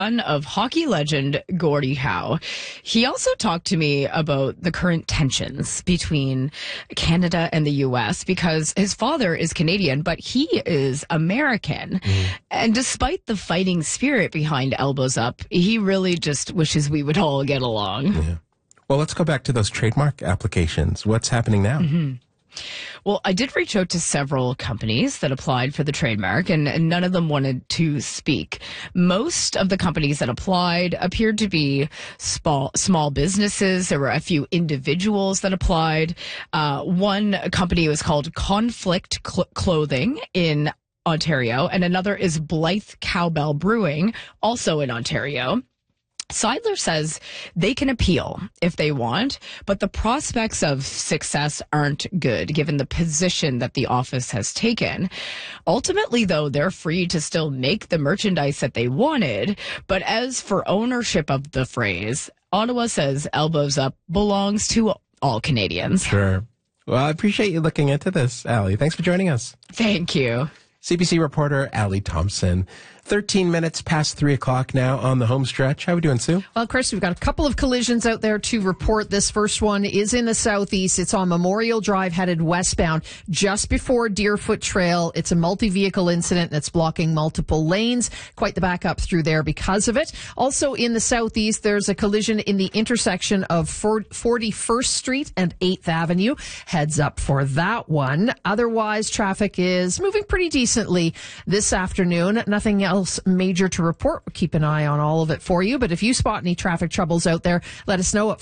son of hockey legend Gordie Howe. He also talked to me about the current tensions between Canada and the U.S. because his father is Canadian, but he is American. And despite the fighting spirit behind Elbows Up, he really just wishes we would all get along. Yeah. Well, let's go back to those trademark applications. What's happening now? Well, I did reach out to several companies that applied for the trademark, and none of them wanted to speak. Most of the companies that applied appeared to be small businesses. There were a few individuals that applied. One company was called Conflict Clothing in Ontario, and another is Blythe Cowbell Brewing, also in Ontario. Seidler says they can appeal if they want, but the prospects of success aren't good given the position that the office has taken. Ultimately, though, they're free to still make the merchandise that they wanted. But as for ownership of the phrase, Ottawa says Elbows Up belongs to all Canadians. Sure. Well, I appreciate you looking into this, Allie. Thanks for joining us. Thank you. CBC reporter Allie Thompson. 13 minutes past 3 o'clock now on the home stretch. How are we doing, Sue? Well, Chris, we've got a couple of collisions out there to report. This first one is in the southeast. It's on Memorial Drive headed westbound just before Deerfoot Trail. It's a multi-vehicle incident that's blocking multiple lanes. Quite the backup through there because of it. Also in the southeast, there's a collision in the intersection of 41st Street and 8th Avenue. Heads up for that one. Otherwise, traffic is moving pretty decently this afternoon. Nothing else major to report. We'll keep an eye on all of it for you. But if you spot any traffic troubles out there, let us know at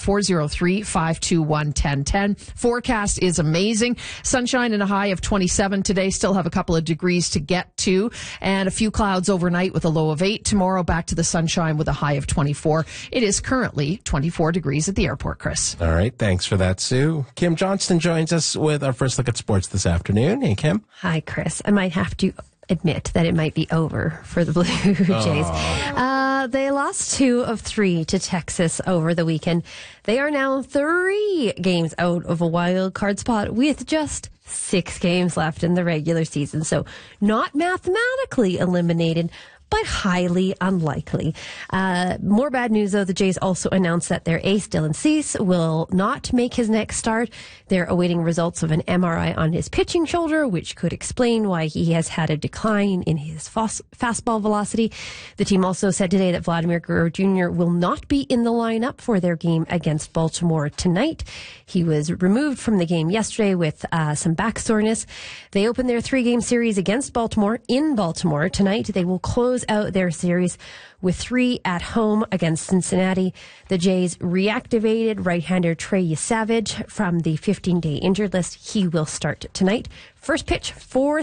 403-521-1010. Forecast is amazing. Sunshine and a high of 27 today. Still have a couple of degrees to get to, and a few clouds overnight with a low of 8. Tomorrow back to the sunshine with a high of 24. It is currently 24 degrees at the airport, Chris. All right. Thanks for that, Sue. Kim Johnston joins us with our first look at sports this afternoon. Hey, Kim. Hi, Chris. I might have to admit that it might be over for the Blue Jays. They lost 2 of 3 to Texas over the weekend. They are now 3 games out of a wild card spot with just 6 games left in the regular season. So not mathematically eliminated, but highly unlikely. More bad news, though. The Jays also announced that their ace, Dylan Cease, will not make his next start. They're awaiting results of an MRI on his pitching shoulder, which could explain why he has had a decline in his fastball velocity. The team also said today that Vladimir Guerrero Jr. will not be in the lineup for their game against Baltimore tonight. He was removed from the game yesterday with some back soreness. They open their 3-game series against Baltimore in Baltimore tonight. They will close out their series with 3 at home against Cincinnati. The Jays reactivated right-hander Trey Savage from the 15-day injured list. He will start tonight. First pitch,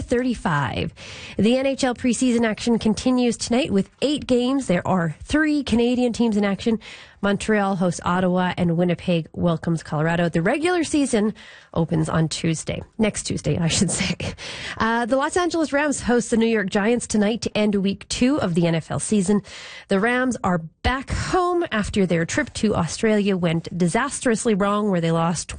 4:35. The NHL preseason action continues tonight with 8 games. There are 3 Canadian teams in action. Montreal hosts Ottawa and Winnipeg welcomes Colorado. The regular season opens on next Tuesday, I should say. The Los Angeles Rams host the New York Giants tonight to end week 2 of the NFL season. The Rams are back home after their trip to Australia went disastrously wrong, where they lost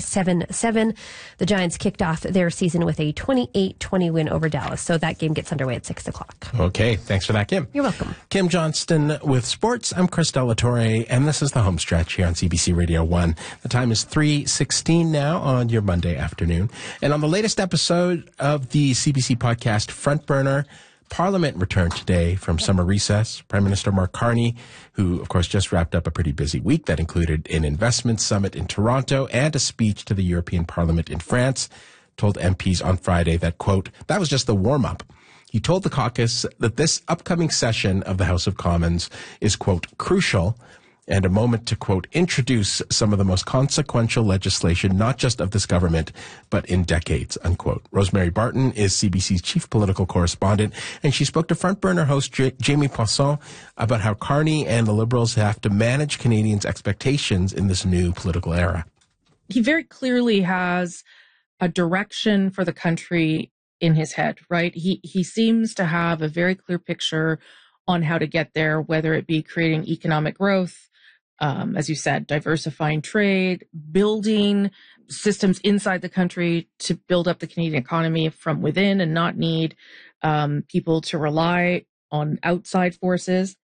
27-7. The Giants kicked off their season with a 28-20 win over Dallas. So that game gets underway at 6 o'clock. Okay. Thanks for that, Kim. You're welcome. Kim Johnston with sports. I'm Chris Delatorre, and this is the home stretch here on CBC Radio 1. The time is 3:16 now on your Monday afternoon. And on the latest episode of the CBC podcast Front Burner, Parliament returned today from summer recess. Prime Minister Mark Carney, who, of course, just wrapped up a pretty busy week that included an investment summit in Toronto and a speech to the European Parliament in France, told MPs on Friday that, quote, that was just the warm-up. He told the caucus that this upcoming session of the House of Commons is, quote, crucial and a moment to, quote, introduce some of the most consequential legislation, not just of this government, but in decades, unquote. Rosemary Barton is CBC's chief political correspondent, and she spoke to Front Burner host Jamie Poisson about how Carney and the Liberals have to manage Canadians' expectations in this new political era. He very clearly has a direction for the country in his head, right? He seems to have a very clear picture on how to get there, whether it be creating economic growth, as you said, diversifying trade, building systems inside the country to build up the Canadian economy from within and not need people to rely on outside forces.